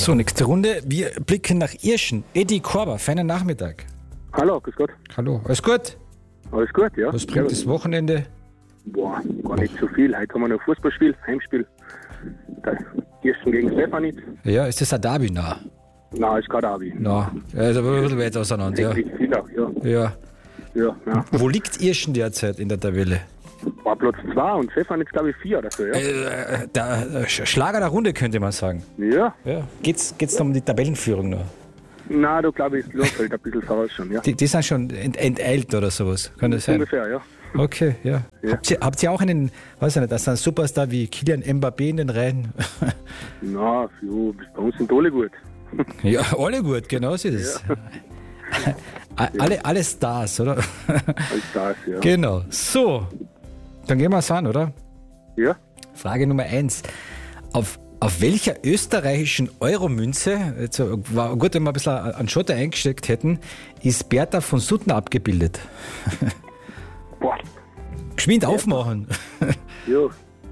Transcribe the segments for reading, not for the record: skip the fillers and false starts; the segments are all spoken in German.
So, nächste Runde. Wir blicken nach Irschen. Eddie Korber, feinen Nachmittag. Hallo, grüß Gott. Hallo, alles gut? Alles gut, ja. Was bringt das Wochenende? Boah, gar nicht so viel. Heute haben wir noch ein Fußballspiel, Heimspiel. Der Irschen gegen Stefanitz. Ja, ist das ein Derby? Nein. Nein, ist kein Derby. Nein, also ein bisschen weit auseinander. Ja. Richtig viel auch, ja. Ja. Ja, ja. Wo liegt Irschen derzeit in der Tabelle? War Platz 2 und Stefanitz, glaube ich, 4 oder so, ja. Der Schlager der Runde, könnte man sagen. Ja. Ja. Geht's da um die Tabellenführung noch? Nein, da glaube ich, ist Lohfeld ein bisschen voraus schon, ja. Die sind schon enteilt oder sowas, kann das sein? Ungefähr, ja. Okay, ja. Ja. Habt ihr auch einen, weiß ich nicht, das ist ein Superstar wie Kylian Mbappé in den Reihen? Na, jo, bei uns sind alle gut. Ja, alle gut, genau so ist es. Alle Stars, oder? Als das, ja. Genau. So, dann gehen wir es an, oder? Ja. Frage Nummer 1. Auf welcher österreichischen Euromünze, jetzt war gut, wenn wir ein bisschen an Schotter eingesteckt hätten, ist Bertha von Suttner abgebildet? Boah. Geschwind aufmachen. Ja.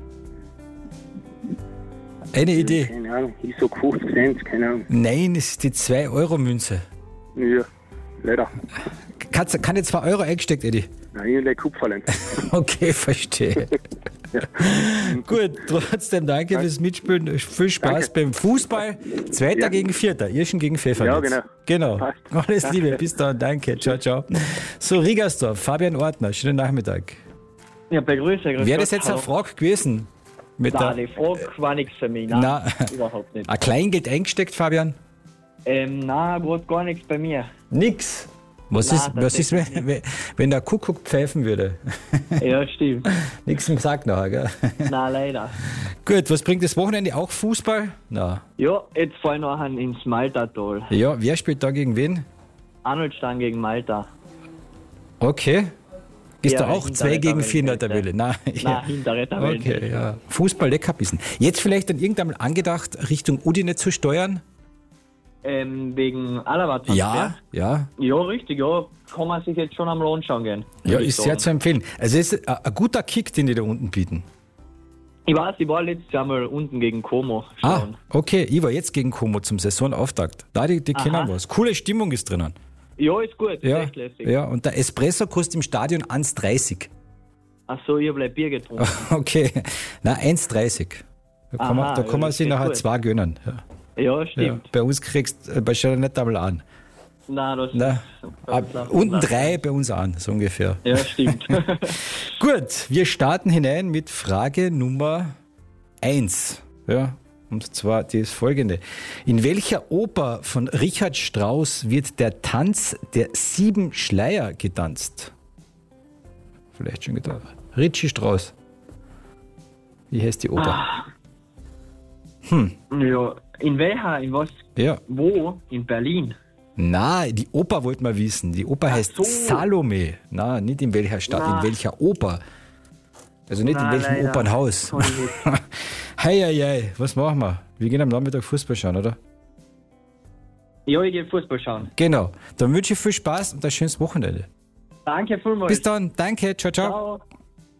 Eine Idee. Keine Ahnung, ich sag 50 Cent, keine Ahnung. Nein, es ist die 2-Euro-Münze. Ja, leider. Kann jetzt 2 Euro eingesteckt, Eddie? Nein, ich habe Kupferlein. Okay, verstehe. Ja. Gut, trotzdem danke fürs Mitspielen. Viel Spaß beim Fußball. Zweiter gegen Vierter, Irschen gegen Pfeffernetz. Ja, Genau. Passt. Alles Liebe, bis dann, danke. Ciao, ciao. So, Riegersdorf, Fabian Ortner, schönen Nachmittag. Ja, begrüße. Wäre das jetzt eine Frage gewesen? Nein, die Frage war nichts für mich. Nein, überhaupt nicht. Ein Kleingeld eingesteckt, Fabian? Nein, gerade gar nichts bei mir. Nix. Was ist, wenn der Kuckuck pfeifen würde? Ja, stimmt. Nichts im Sack nachher, gell? Nein, leider. Gut, was bringt das Wochenende? Auch Fußball? Nein. Ja, jetzt fahren wir nachher ins Malta-Tal. Ja, wer spielt da gegen wen? Arnoldstein gegen Malta. Okay. Ist Ja, da auch 2 gegen 4 in der Tabelle? Nein, Nein, hintere Tabelle. Okay, ja. Fußball Leckerbissen. Jetzt vielleicht dann irgendwann mal angedacht, Richtung Udine zu steuern? Wegen Alaba. Ja. Ja, richtig, ja. Kann man sich jetzt schon am Lohn schauen gehen. Ja, ist sehr zu empfehlen. Also es ist ein guter Kick, den die da unten bieten. Ich weiß, ich war letztes Jahr mal unten gegen Como schauen. Okay. Ich war jetzt gegen Como zum Saisonauftakt. Da die kennen was. Coole Stimmung ist drinnen. Ja, ist gut. Ja, Echt lässig. ja, und der Espresso kostet im Stadion 1,30. Ach so, ich habe Bier getrunken. Okay. Nein, 1,30. Da kann man sich nachher gut. 2 gönnen. Ja, stimmt. Ja, bei uns kriegst du bei Scheller nicht einmal an. Nein, das Na, unten 3 bei uns an, so ungefähr. Ja, stimmt. Gut, wir starten hinein mit Frage Nummer 1. Ja, und zwar die ist folgende. In welcher Oper von Richard Strauss wird der Tanz der 7 Schleier getanzt? Vielleicht schon gedacht. Richie Strauss. Wie heißt die Oper? Ja, in was? Ja. Wo? In Berlin. Na, die Oper wollten wir wissen. Die Oper heißt so. Salome. Na, nicht in welcher Stadt, in welcher Oper. Also nicht in welchem leider. Opernhaus. Kann ich nicht. Hei, was machen wir? Wir gehen am Nachmittag Fußball schauen, oder? Ja, ich gehe Fußball schauen. Genau. Dann wünsche ich viel Spaß und ein schönes Wochenende. Danke vielmals. Bis dann. Danke. Ciao, ciao. Ciao.